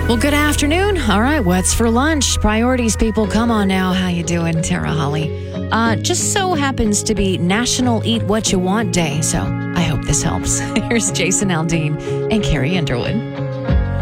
Well, good afternoon. All right, what's for lunch? Priorities, people. Come on now. How you doing, Tara Holly? Just so happens to be National Eat What You Want Day, so I hope this helps. Here's Jason Aldean and Carrie Underwood.